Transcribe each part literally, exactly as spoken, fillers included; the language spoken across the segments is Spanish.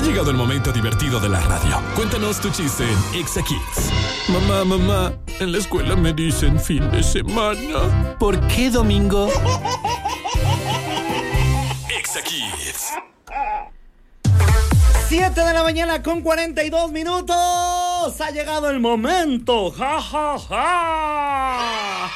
llegado el momento divertido de la radio. Cuéntanos tu chiste en Exa Kids. Mamá, mamá, en la escuela me dicen fin de semana. ¿Por qué domingo? Exa Kids. siete de la mañana con cuarenta y dos minutos. Ha llegado el momento. Ja, ja, ja.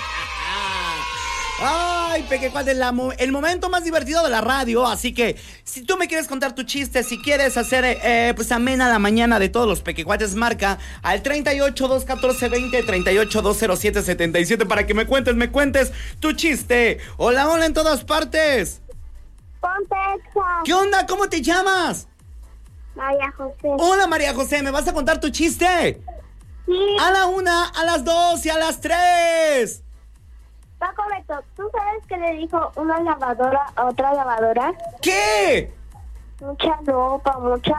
Ay, Peque, ¿cuál es la mo- el momento más divertido de la radio? Así que, si tú me quieres contar tu chiste, si quieres hacer, eh, pues, amena la mañana de todos los pequecuates, marca al treinta y ocho, dos catorce, veinte, treinta y ocho, dos cero siete, setenta y siete para que me cuentes, me cuentes tu chiste. Hola, hola en todas partes. Ponte Exa. ¿Qué onda? ¿Cómo te llamas? María José. Hola, María José, ¿me vas a contar tu chiste? Sí. A la una, a las dos y a las tres. Paco Beto, ¿tú sabes qué le dijo una lavadora a otra lavadora? ¿Qué? Mucha ropa, mucha...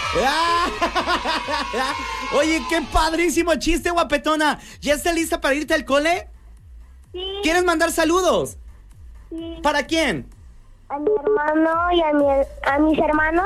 Oye, qué padrísimo chiste, guapetona. ¿Ya estás lista para irte al cole? Sí. ¿Quieres mandar saludos? Sí. ¿Para quién? A mi hermano y a, mi, a mis hermanos.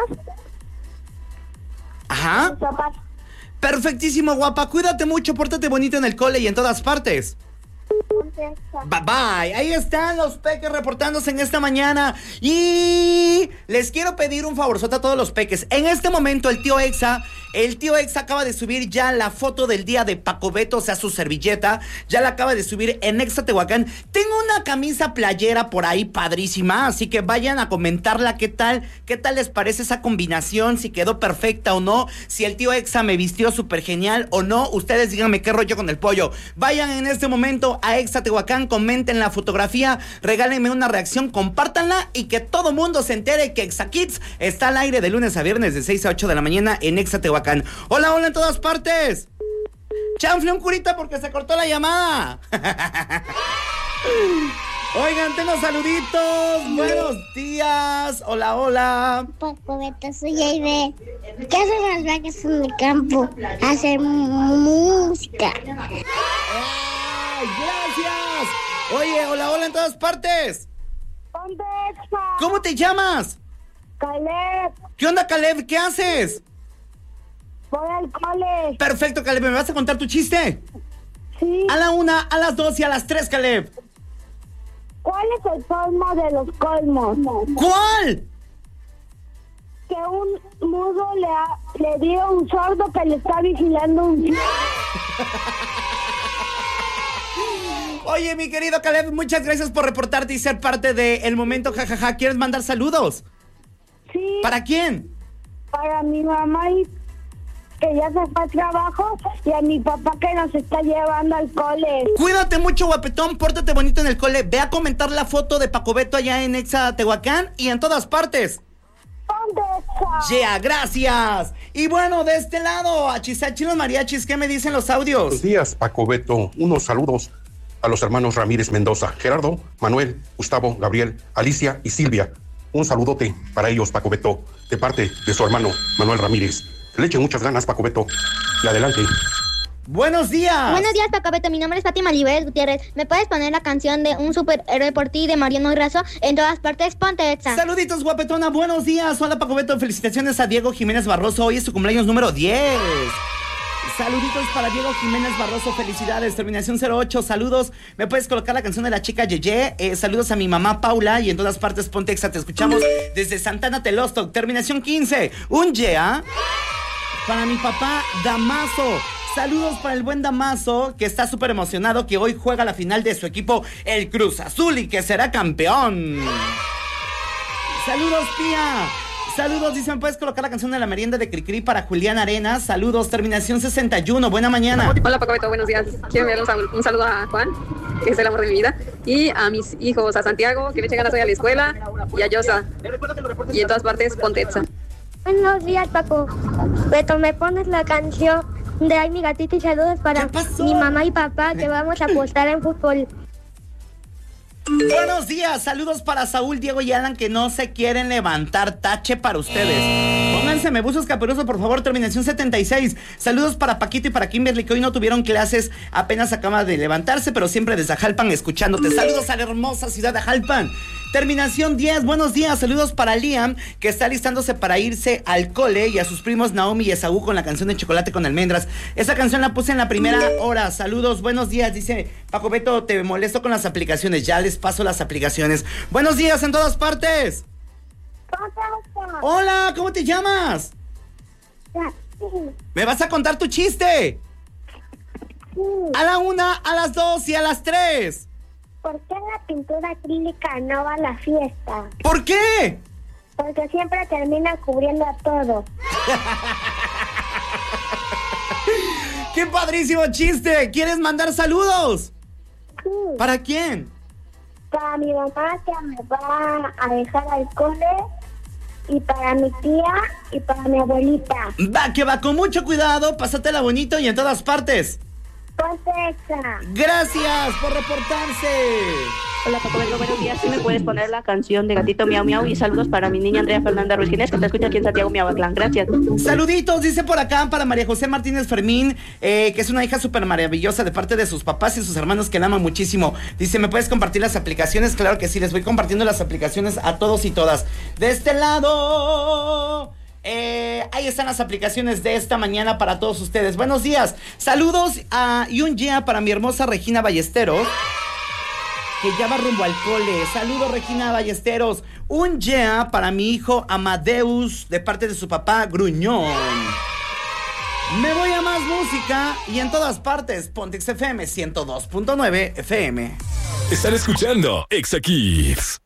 Ajá. Mis papás. Perfectísimo, guapa. Cuídate mucho, pórtate bonito en el cole y en todas partes. Ponte Exa. Bye bye, ahí están los peques reportándose en esta mañana. Y les quiero pedir un favorzote a todos los peques. En este momento el tío Exa, el tío Exa acaba de subir ya la foto del día de Paco Beto, o sea su servilleta. Ya la acaba de subir en Exa Tehuacán. Tengo una camisa playera por ahí padrísima, así que vayan a comentarla. ¿Qué tal? ¿Qué tal les parece esa combinación? Si quedó perfecta o no. Si el tío Exa me vistió súper genial o no. Ustedes díganme qué rollo con el pollo. Vayan en este momento a Exa Tehuacán, comenten la fotografía, regálenme una reacción, compártanla y que todo mundo se entere que Exa Kids está al aire de lunes a viernes de seis a ocho de la mañana en Exa Tehuacán. Hola, hola en todas partes. Chanfle un curita porque se cortó la llamada. Oigan, tengo saluditos. Buenos días. Hola, hola. Paco Beto, soy Aide. ¿Qué hacen las vacas en el campo? Hacer música. ¡Ay, gracias! Oye, hola, hola en todas partes. Ponte Exa. ¿Cómo te llamas? Caleb, ¿Qué onda, Caleb? ¿Qué haces? voy al cole. Perfecto, Caleb. ¿Me vas a contar tu chiste? Sí. A la una, a las dos y a las tres, Caleb. ¿Cuál es el colmo de los colmos? ¿Cuál? Que un mudo le, ha, le dio a un sordo que le está vigilando un ciego. Oye, mi querido Caleb, muchas gracias por reportarte y ser parte de El Momento Jajaja. ¿Quieres mandar saludos? Sí. ¿Para quién? Para mi mamá y que ya se fue al trabajo y a mi papá que nos está llevando al cole. Cuídate mucho, guapetón, pórtate bonito en el cole. Ve a comentar la foto de Paco Beto allá en Exa Tehuacán y en todas partes. ¿Dónde está? Yeah, gracias. Y bueno, de este lado, a Chisachi los mariachis, ¿qué me dicen los audios? Buenos días, Paco Beto. Unos saludos a los hermanos Ramírez Mendoza, Gerardo, Manuel, Gustavo, Gabriel, Alicia y Silvia. Un saludote para ellos, Paco Beto, de parte de su hermano Manuel Ramírez. Le echen muchas ganas, Paco Beto. Y adelante. Buenos días. Buenos días, Paco Beto. Mi nombre es Fátima Olivares Gutiérrez. ¿Me puedes poner la canción de Un superhéroe por ti de Mariano Grasso en todas partes? Ponte Exa. Saluditos, guapetona. Buenos días. Hola, Paco Beto. Felicitaciones a Diego Jiménez Barroso. Hoy es su cumpleaños número diez. Saluditos para Diego Jiménez Barroso. Felicidades. Terminación cero ocho. Saludos. ¿Me puedes colocar la canción de la chica Yeye? Eh, saludos a mi mamá Paula. Y en todas partes, ponte Exa. Te escuchamos desde Santana Telostoc. Terminación quince. Un yeah. Para mi papá Damaso. Saludos para el buen Damaso, que está súper emocionado que hoy juega la final de su equipo, el Cruz Azul, y que será campeón. Saludos, tía. Saludos, dice, ¿me puedes colocar la canción de la merienda de Cricri para Julián Arenas? Saludos, terminación sesenta y uno, buena mañana. Hola, Paco Beto, buenos días. Quiero enviar un, sal- un saludo a Juan, que es el amor de mi vida, y a mis hijos, a Santiago, que le echen ganas hoy a la escuela, y a Yosa. Y en todas partes, ponte Exa. Buenos días, Paco Beto. ¿Me pones la canción de Ay, mi gatita y saludos para mi mamá y papá que vamos a apostar en fútbol? Buenos días, saludos para Saúl, Diego y Alan que no se quieren levantar. Tache para ustedes. Pónganse me buzos caperuso, por favor, terminación setenta y seis. Saludos para Paquito y para Kimberly que hoy no tuvieron clases, apenas acaba de levantarse, pero siempre desde Jalpan escuchándote. Saludos a la hermosa ciudad de Jalpan. Terminación diez, buenos días, saludos para Liam, que está listándose para irse al cole, y a sus primos Naomi y Esaú con la canción de Chocolate con Almendras. Esa canción la puse en la primera hora. Saludos, buenos días, dice Paco Beto, te molesto con las aplicaciones, ya les paso las aplicaciones. Buenos días en todas partes. Hola, ¿cómo te llamas? ¿Me vas a contar tu chiste? A la una, a las dos y a las tres. ¿Por qué la pintura acrílica no va a la fiesta? ¿Por qué? Porque siempre termina cubriendo a todo. ¡Qué padrísimo chiste! ¿Quieres mandar saludos? Sí. ¿Para quién? Para mi mamá que me va a dejar al cole, y para mi tía y para mi abuelita. Va, que va, con mucho cuidado, pásatela bonito y en todas partes. Ponte Exa. Gracias por reportarse. Hola, Paco Beto, buenos días. ¿Sí me puedes poner la canción de Gatito Miau Miau? Y saludos para mi niña Andrea Fernanda Ruiz Ginés, que te escucha aquí en Santiago Miahuatlán. Gracias. Saluditos, dice por acá para María José Martínez Fermín, eh, que es una hija súper maravillosa de parte de sus papás y sus hermanos que la aman muchísimo. Dice, ¿me puedes compartir las aplicaciones? Claro que sí, les voy compartiendo las aplicaciones a todos y todas. De este lado... Eh, ahí están las aplicaciones de esta mañana para todos ustedes. Buenos días, saludos a, y un yeah para mi hermosa Regina Ballesteros, que ya va rumbo al cole. Saludos, Regina Ballesteros. Un yeah para mi hijo Amadeus de parte de su papá Gruñón. Me voy a más música y en todas partes Pontex F M ciento dos punto nueve F M. Están escuchando Exa Kids.